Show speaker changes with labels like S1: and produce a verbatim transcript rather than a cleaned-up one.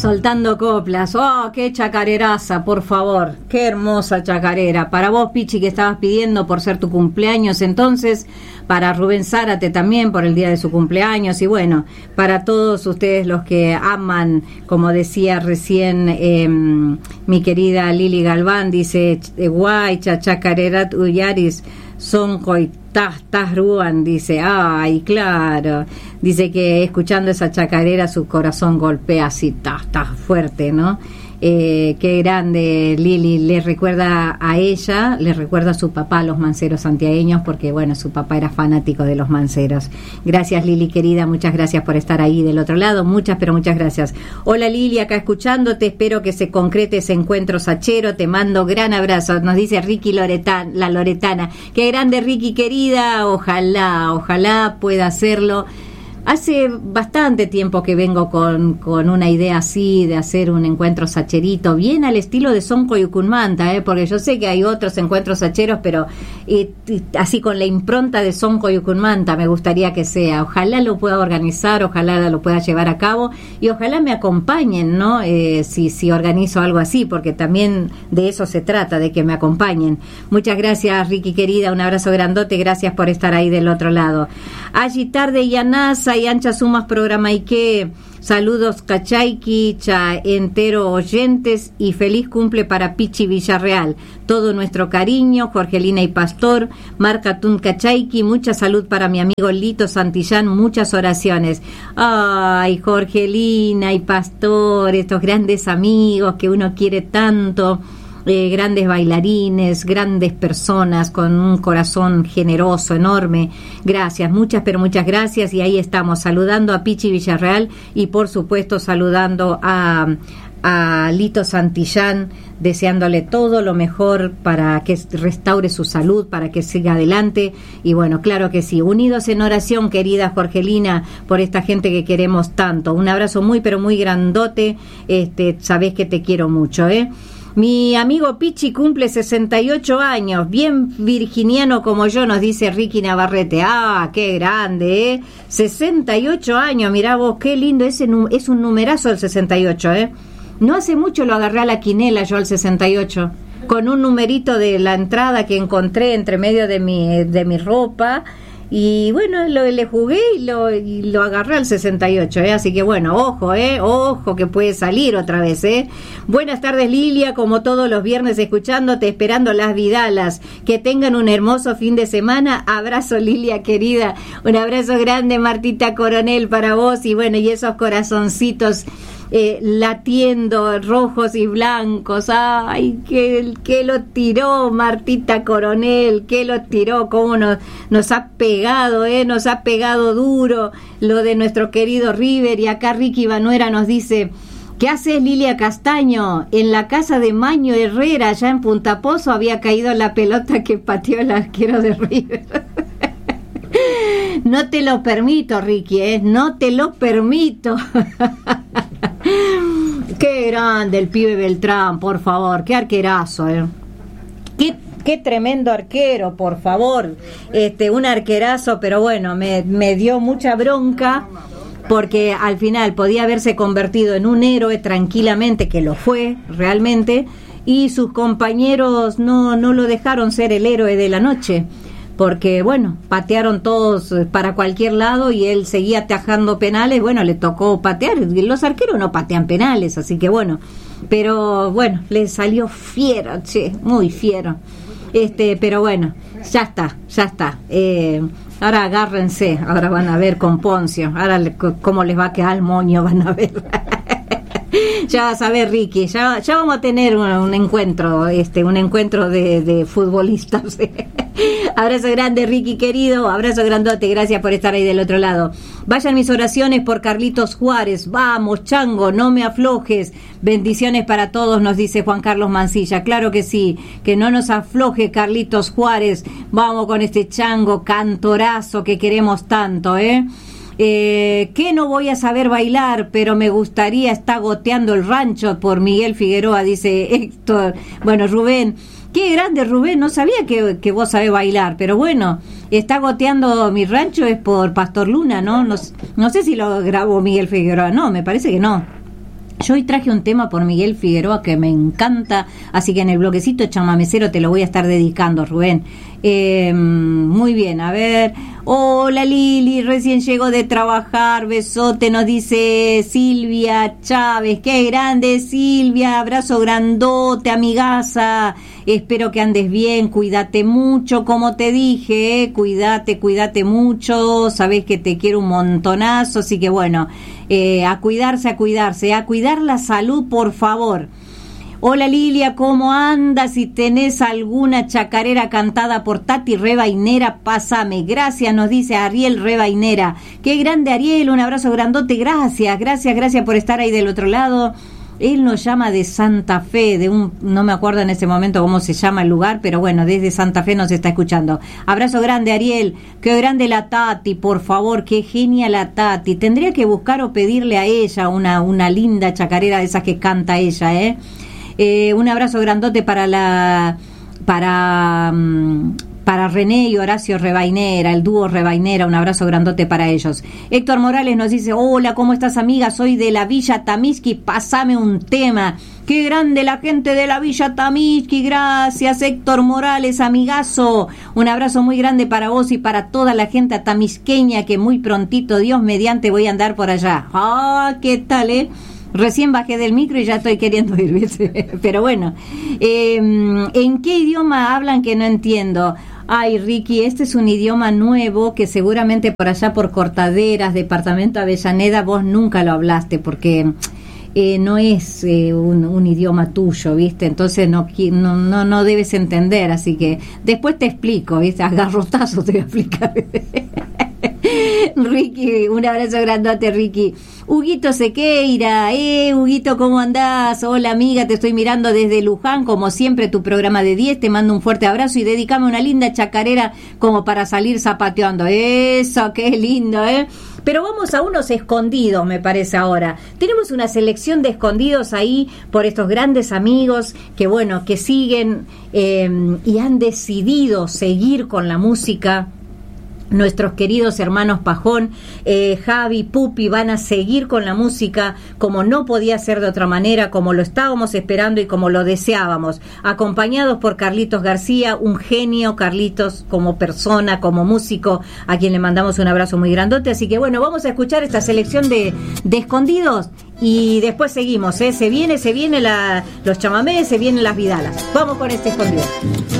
S1: Soltando coplas. ¡Oh, qué chacareraza, por favor! ¡Qué hermosa chacarera! Para vos, Pichi, que estabas pidiendo por ser tu cumpleaños, entonces, para Rubén Zárate también por el día de su cumpleaños, y bueno, para todos ustedes los que aman, como decía recién eh, mi querida Lili Galván, dice, guay, chachacarerat uyaris, son coitas, tas ruan, dice, ay, claro, dice que escuchando esa chacarera su corazón golpea así, tas, tas fuerte, ¿no? Eh, qué grande, Lili, le recuerda a ella, le recuerda a su papá, a los manceros santiagueños, porque bueno, su papá era fanático de los manceros. Gracias, Lili querida, muchas gracias por estar ahí del otro lado, muchas, pero muchas gracias. Hola, Lili, acá escuchándote, espero que se concrete ese encuentro sachero, te mando gran abrazo, nos dice Ricky Loretan, la Loretana. Qué grande, Ricky querida, ojalá, ojalá pueda hacerlo. Hace bastante tiempo que vengo con, con una idea así de hacer un encuentro sacherito, bien al estilo de Sonco y Ucunmanta, ¿eh? Porque yo sé que hay otros encuentros sacheros, pero y, y, así con la impronta de Sonco y Ucunmanta me gustaría que sea. Ojalá lo pueda organizar, ojalá lo pueda llevar a cabo y ojalá me acompañen, ¿no? Eh, si, si organizo algo así, porque también de eso se trata, de que me acompañen. Muchas gracias, Ricky querida, un abrazo grandote, gracias por estar ahí del otro lado. Allí tarde y anasa y ancha sumas programa y que saludos Cachayqui, cha entero oyentes y feliz cumple para Pichi Villarreal. Todo nuestro cariño, Jorgelina y Pastor, Marca Tun Cachayqui, mucha salud para mi amigo Lito Santillán, muchas oraciones. Ay, Jorgelina y Pastor, estos grandes amigos que uno quiere tanto. Eh, grandes bailarines, grandes personas con un corazón generoso, enorme. Gracias, muchas, pero muchas gracias. Y ahí estamos saludando a Pichi Villarreal y por supuesto saludando a, a Lito Santillán, deseándole todo lo mejor para que restaure su salud, para que siga adelante. Y bueno, claro que sí, unidos en oración, querida Jorgelina, por esta gente que queremos tanto. Un abrazo muy, pero muy grandote. Este, sabés que te quiero mucho, ¿eh? Mi amigo Pichi cumple sesenta y ocho años, bien virginiano como yo, nos dice Ricky Navarrete. Ah, qué grande, ¿eh? sesenta y ocho años, mirá vos, qué lindo, ese es un numerazo el sesenta y ocho, ¿eh? No hace mucho lo agarré a la quinela yo al sesenta y ocho, con un numerito de la entrada que encontré entre medio de mi, de mi ropa. Y bueno, lo, le jugué y lo, y lo agarré al sesenta y ocho, ¿eh? Así que bueno, ojo, ¿eh? Ojo que puede salir otra vez, ¿eh? Buenas tardes, Lilia, como todos los viernes escuchándote, esperando las vidalas. Que tengan un hermoso fin de semana. Abrazo, Lilia, querida. Un abrazo grande, Martita Coronel, para vos. Y bueno, y esos corazoncitos Eh, latiendo rojos y blancos. Ay, que, que lo tiró Martita Coronel, que lo tiró, cómo nos, nos ha pegado, eh, nos ha pegado duro lo de nuestro querido River. Y acá Ricky Banuera nos dice: ¿qué haces, Lilia Castaño? En la casa de Maño Herrera, allá en Punta Pozo, había caído la pelota que pateó el arquero de River. No te lo permito, Ricky, ¿eh? No te lo permito. Qué grande el pibe Beltrán, por favor, qué arquerazo, ¿eh? Qué, qué tremendo arquero, por favor. Este, un arquerazo, pero bueno, me, me dio mucha bronca porque al final podía haberse convertido en un héroe tranquilamente, que lo fue realmente, y sus compañeros no, no lo dejaron ser el héroe de la noche. Porque, bueno, patearon todos para cualquier lado y él seguía atajando penales. Bueno, le tocó patear. Los arqueros no patean penales, así que bueno. Pero, bueno, le salió fiero, che, muy fiero. Este, pero bueno, ya está, ya está. Eh, ahora agárrense, ahora van a ver con Poncio. Ahora le, cómo les va a quedar el moño, van a ver. Ya vas a ver, Ricky, ya, ya vamos a tener un, un encuentro, este, un encuentro de, de futbolistas. Abrazo grande, Ricky querido, abrazo grandote, gracias por estar ahí del otro lado. Vayan mis oraciones por Carlitos Juárez. Vamos, chango, no me aflojes. Bendiciones para todos, nos dice Juan Carlos Mancilla. Claro que sí, que no nos afloje Carlitos Juárez. Vamos con este chango cantorazo que queremos tanto, ¿eh? Eh, que no voy a saber bailar, pero me gustaría estar goteando el rancho por Miguel Figueroa, dice Héctor. Bueno, Rubén, qué grande, Rubén, no sabía que, que vos sabés bailar, pero bueno, está goteando mi rancho es por Pastor Luna, ¿no? No, no sé si lo grabó Miguel Figueroa, no, me parece que no. Yo hoy traje un tema por Miguel Figueroa que me encanta, así que en el bloquecito chamamecero te lo voy a estar dedicando, Rubén. Eh, muy bien, a ver. Hola Lili, recién llegó de trabajar, besote, nos dice Silvia Chávez. Qué grande Silvia, abrazo grandote, amigaza. Espero que andes bien, cuídate mucho, como te dije, eh, cuídate, cuídate mucho, sabés que te quiero un montonazo, así que bueno, eh, a cuidarse, a cuidarse, a cuidar la salud, por favor. Hola Lilia, ¿cómo andas? Si tenés alguna chacarera cantada por Tati Rebainera, pásame. Gracias, nos dice Ariel Rebainera. Qué grande Ariel, un abrazo grandote, gracias, gracias, gracias por estar ahí del otro lado. Él nos llama de Santa Fe, de un, no me acuerdo en ese momento cómo se llama el lugar, pero bueno, desde Santa Fe nos está escuchando. Abrazo grande, Ariel. Qué grande la Tati, por favor, qué genia la Tati. Tendría que buscar o pedirle a ella una, una linda chacarera de esas que canta ella, ¿eh? Eh, un abrazo grandote para la, para... Um, para René y Horacio Rebainera, el dúo Rebainera, un abrazo grandote para ellos. Héctor Morales nos dice, hola, ¿cómo estás amiga? Soy de la Villa Tamisqui, pásame un tema. Qué grande la gente de la Villa Tamisqui, gracias Héctor Morales, amigazo. Un abrazo muy grande para vos y para toda la gente tamisqueña que muy prontito, Dios mediante, voy a andar por allá. Ah, ¿qué tal, eh? Recién bajé del micro y ya estoy queriendo ir, ¿viste? Pero bueno, eh, ¿en qué idioma hablan que no entiendo? Ay, Ricky, este es un idioma nuevo que seguramente por allá por Cortaderas, departamento Avellaneda, vos nunca lo hablaste porque eh, no es eh, un, un idioma tuyo, ¿viste? Entonces no, no, no, no debes entender, así que después te explico, ¿viste? A garrotazos te voy a explicar. Ricky, un abrazo grandote, Ricky. Huguito Sequeira, eh, Huguito, ¿cómo andás? Hola amiga, te estoy mirando desde Luján, como siempre tu programa de diez, te mando un fuerte abrazo y dedícame una linda chacarera como para salir zapateando. Eso, qué lindo, ¿eh? Pero vamos a unos escondidos, me parece ahora. Tenemos una selección de escondidos ahí por estos grandes amigos que, bueno, que siguen eh, y han decidido seguir con la música. Nuestros queridos hermanos Pajón, eh, Javi, Pupi van a seguir con la música como no podía ser de otra manera, como lo estábamos esperando y como lo deseábamos, acompañados por Carlitos García, un genio, Carlitos como persona, como músico, a quien le mandamos un abrazo muy grandote. Así que bueno, vamos a escuchar esta selección de, de escondidos y después seguimos, ¿eh? Se viene, se viene la, los chamamés, se vienen las vidalas. Vamos con este escondido.